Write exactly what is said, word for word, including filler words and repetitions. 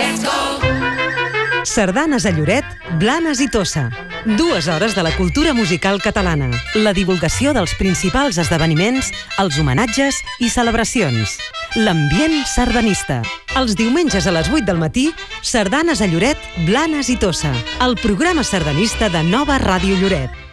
Sardanes a Lloret, Blanes i Tossa. Dues hores de la cultura musical catalana, la divulgació dels principals esdeveniments, els homenatges i celebracions. L'ambient sardanista. Els diumenges a les vuit del matí, Sardanes a Lloret, Blanes i Tossa. El programa sardanista de Nova Ràdio Lloret.